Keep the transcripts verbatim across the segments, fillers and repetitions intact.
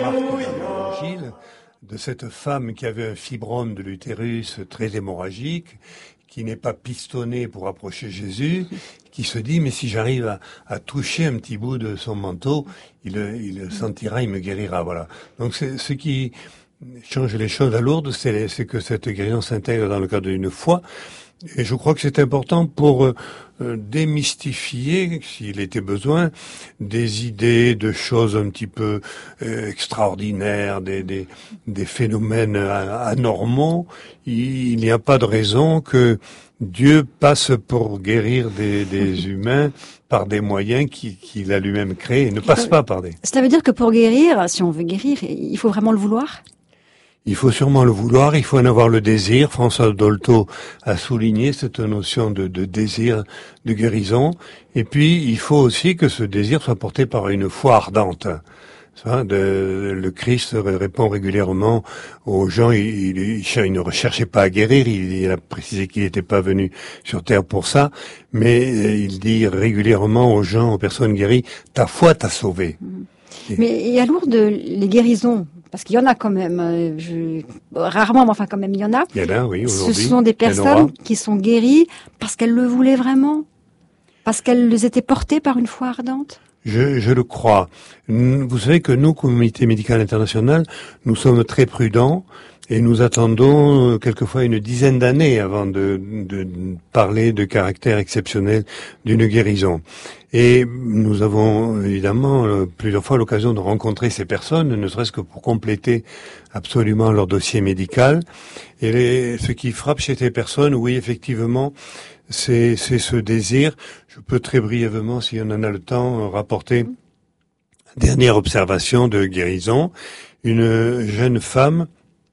L'évangile de cette femme qui avait un fibrome de l'utérus très hémorragique, qui n'est pas pistonné pour approcher Jésus, qui se dit, mais si j'arrive à, à toucher un petit bout de son manteau, il, il le sentira, il me guérira. Voilà. Donc c'est ce qui change les choses à Lourdes, c'est, c'est que cette guérison s'intègre dans le cadre d'une foi. Et je crois que c'est important pour euh, démystifier, s'il était besoin, des idées, de choses un petit peu euh, extraordinaires, des, des, des phénomènes anormaux. Il n'y a pas de raison que Dieu passe pour guérir des, des humains par des moyens qu'il, qu'il a lui-même créés et ne passe pas par des... Cela veut dire que pour guérir, si on veut guérir, il faut vraiment le vouloir ? Il faut sûrement le vouloir, il faut en avoir le désir. François Dolto a souligné cette notion de, de désir de guérison. Et puis, il faut aussi que ce désir soit porté par une foi ardente. Ça, de, le Christ répond régulièrement aux gens, il, il, il ne recherchait pas à guérir, il, il a précisé qu'il n'était pas venu sur terre pour ça, mais il dit régulièrement aux gens, aux personnes guéries, ta foi t'a sauvé. Et... Mais il y a Lourdes les guérisons. Parce qu'il y en a quand même, je, rarement, mais enfin quand même il y en a. Il y en a, oui, aujourd'hui. Ce sont des personnes qui sont guéries parce qu'elles le voulaient vraiment, parce qu'elles étaient portées par une foi ardente. Je, je le crois. Vous savez que nous, Comité médical international, nous sommes très prudents et nous attendons quelquefois une dizaine d'années avant de, de parler de caractère exceptionnel d'une guérison. Et nous avons évidemment plusieurs fois l'occasion de rencontrer ces personnes, ne serait-ce que pour compléter absolument leur dossier médical. Et les, ce qui frappe chez ces personnes, oui, effectivement, c'est, c'est ce désir. Je peux très brièvement, si on en a le temps, rapporter une dernière observation de guérison. Une jeune femme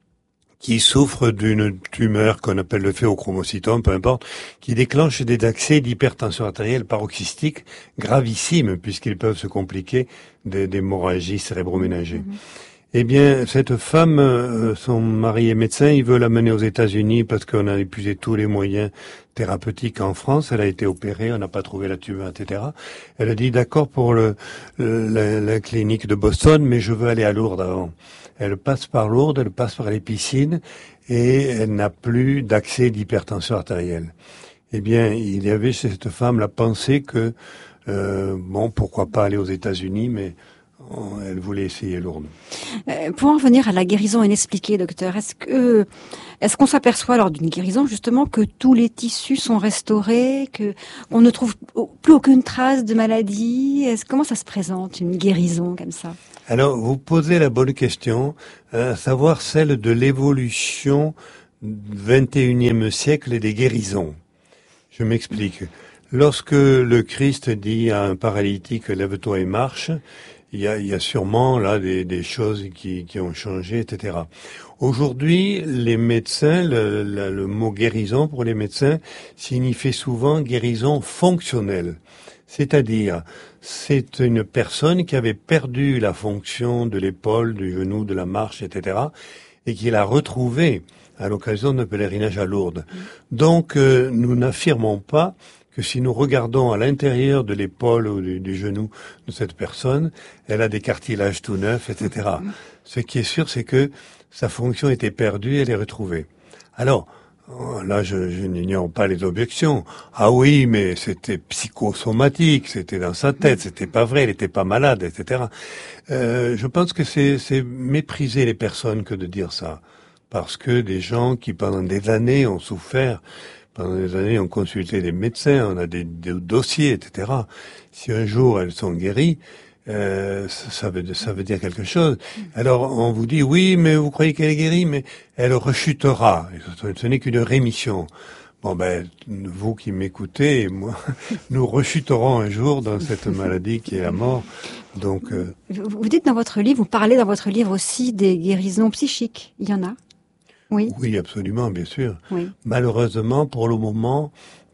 qui souffre d'une tumeur qu'on appelle le phéochromocytome, peu importe, qui déclenche des accès d'hypertension artérielle paroxystique gravissimes, puisqu'ils peuvent se compliquer d'hémorragie cérébro-ménagée. Mmh. Eh bien, cette femme, euh, son mari est médecin, il veut l'amener aux États-Unis parce qu'on a épuisé tous les moyens thérapeutiques en France. Elle a été opérée, on n'a pas trouvé la tumeur, et cetera. Elle a dit d'accord pour le, le la, la clinique de Boston, mais je veux aller à Lourdes avant. Elle passe par Lourdes, elle passe par les piscines et elle n'a plus d'accès d'hypertension artérielle. Eh bien, il y avait chez cette femme la pensée que, euh, bon, pourquoi pas aller aux États-Unis, mais elle voulait essayer Lourdes. Euh, pour en venir à la guérison inexpliquée, docteur, est-ce que est-ce qu'on s'aperçoit lors d'une guérison justement que tous les tissus sont restaurés, que on ne trouve plus aucune trace de maladie? Est-ce, comment ça se présente une guérison comme ça? Alors, vous posez la bonne question, à savoir celle de l'évolution du vingt et unième siècle et des guérisons. Je m'explique. Lorsque le Christ dit à un paralytique « lève-toi et marche », il y a, il y a sûrement là des, des choses qui, qui ont changé, et cetera. Aujourd'hui, les médecins, le, le, le mot guérison pour les médecins signifie souvent guérison fonctionnelle. C'est-à-dire, c'est une personne qui avait perdu la fonction de l'épaule, du genou, de la marche, et cetera, et qui l'a retrouvée à l'occasion d'un pèlerinage à Lourdes. Donc, euh, nous n'affirmons pas que si nous regardons à l'intérieur de l'épaule ou du, du genou de cette personne, elle a des cartilages tout neufs, et cetera. Ce qui est sûr, c'est que sa fonction était perdue et elle est retrouvée. Alors, là, je, je n'ignore pas les objections. Ah oui, mais c'était psychosomatique, c'était dans sa tête, c'était pas vrai, elle était pas malade, et cetera. Euh, je pense que c'est, c'est mépriser les personnes que de dire ça. Parce que des gens qui, pendant des années, ont souffert, pendant des années, ont consulté des médecins, on a des, des dossiers, et cetera. Si un jour elles sont guéries, euh, ça, ça, veut, ça veut dire quelque chose. Alors on vous dit, oui, mais vous croyez qu'elle est guérie, mais elle rechutera. Ce n'est qu'une rémission. Bon ben, vous qui m'écoutez, moi, nous rechuterons un jour dans cette maladie qui est la mort. Donc, euh... vous dites dans votre livre, vous parlez dans votre livre aussi des guérisons psychiques. Il y en a? Oui. Oui, absolument, bien sûr. Oui. Malheureusement, pour le moment,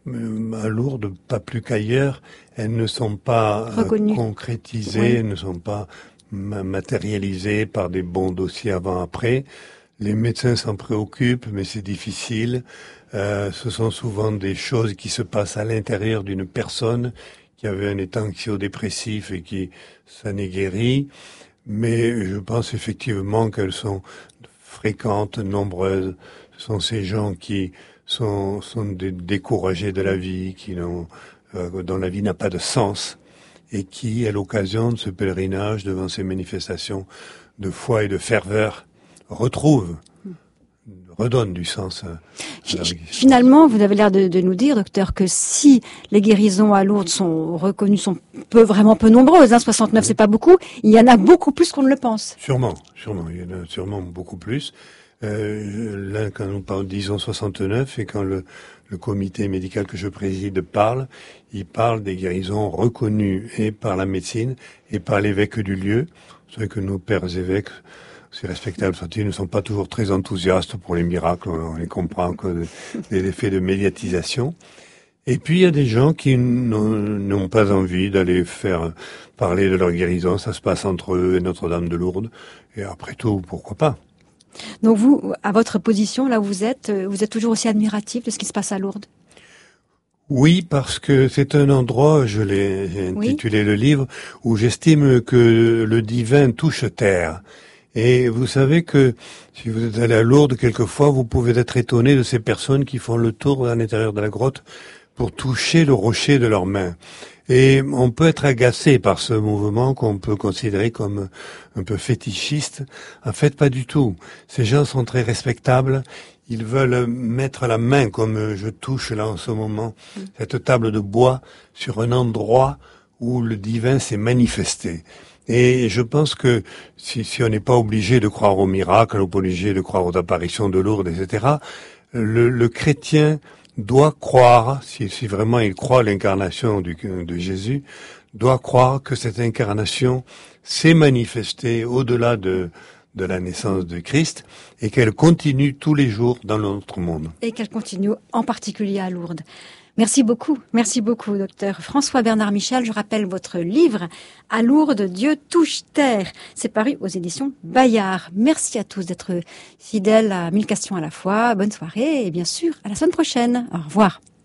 à Lourdes, pas plus qu'ailleurs, elles ne sont pas euh, concrétisées, oui. Elles ne sont pas matérialisées par des bons dossiers avant-après. Les médecins s'en préoccupent, mais c'est difficile. Euh, ce sont souvent des choses qui se passent à l'intérieur d'une personne qui avait un état anxio-dépressif et qui s'en est guéri. Mais je pense effectivement qu'elles sont fréquentes, nombreuses. Ce sont ces gens qui sont, sont dé- découragés de la vie, qui n'ont, euh, dont la vie n'a pas de sens, et qui, à l'occasion de ce pèlerinage, devant ces manifestations de foi et de ferveur, retrouvent, redonnent du sens à, à leur existence. Finalement, vous avez l'air de, de nous dire, docteur, que si les guérisons à Lourdes sont reconnues, sont peu, vraiment peu nombreuses, hein, soixante-neuf Oui. c'est pas beaucoup, il y en a beaucoup plus qu'on ne le pense. Sûrement, sûrement, il y en a sûrement beaucoup plus. Euh, là, quand nous parlons, disons soixante-neuf, et quand le, le comité médical que je préside parle, il parle des guérisons reconnues et par la médecine et par l'évêque du lieu. Vous savez que nos pères évêques, si respectables soient-ils, ne sont pas toujours très enthousiastes pour les miracles. On les comprend que des effets de médiatisation. Et puis il y a des gens qui n'ont n'ont pas envie d'aller faire parler de leur guérison. Ça se passe entre eux et Notre-Dame de Lourdes. Et après tout, pourquoi pas? Donc vous, à votre position, là où vous êtes, vous êtes toujours aussi admiratif de ce qui se passe à Lourdes? Oui, parce que c'est un endroit, je l'ai j'ai intitulé le livre, où j'estime que le divin touche terre. Et vous savez que si vous êtes allé à Lourdes, quelquefois, vous pouvez être étonné de ces personnes qui font le tour à l'intérieur de la grotte pour toucher le rocher de leurs mains. Et on peut être agacé par ce mouvement qu'on peut considérer comme un peu fétichiste. En fait, pas du tout. Ces gens sont très respectables. Ils veulent mettre la main, comme je touche là en ce moment, cette table de bois sur un endroit où le divin s'est manifesté. Et je pense que si, si on n'est pas obligé de croire aux miracles, ou pas obligé de croire aux apparitions de Lourdes, et cetera, le, le chrétien doit croire, si, si vraiment il croit à l'incarnation du, de Jésus, doit croire que cette incarnation s'est manifestée au-delà de, de la naissance de Christ et qu'elle continue tous les jours dans notre monde. Et qu'elle continue en particulier à Lourdes. Merci beaucoup, merci beaucoup, docteur François Bernard Michel. Je rappelle votre livre « À Lourdes, Dieu touche terre ». C'est paru aux éditions Bayard. Merci à tous d'être fidèles à Mille questions à la fois. Bonne soirée et bien sûr, à la semaine prochaine. Au revoir.